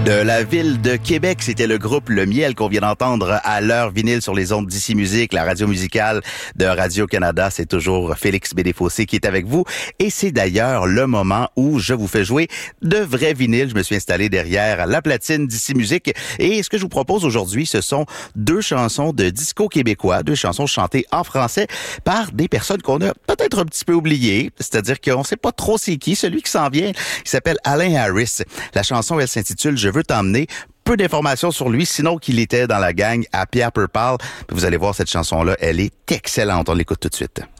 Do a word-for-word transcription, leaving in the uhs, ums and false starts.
De la ville de Québec, c'était le groupe Le Miel qu'on vient d'entendre à l'heure vinyle sur les ondes d'Ici Musique, la radio musicale de Radio-Canada. C'est toujours Félix Bédéfossé qui est avec vous. Et c'est d'ailleurs le moment où je vous fais jouer de vrais vinyles. Je me suis installé derrière la platine d'Ici Musique. Et ce que je vous propose aujourd'hui, ce sont deux chansons de disco québécois, deux chansons chantées en français par des personnes qu'on a peut-être un petit peu oubliées. C'est-à-dire qu'on ne sait pas trop c'est qui. Celui qui s'en vient, il s'appelle Alain Harris. La chanson, elle s'intitule « Je veux t'emmener ». Peu d'informations sur lui, sinon qu'il était dans la gang à Pierre Purpal. Vous allez voir, cette chanson-là, elle est excellente. On l'écoute tout de suite.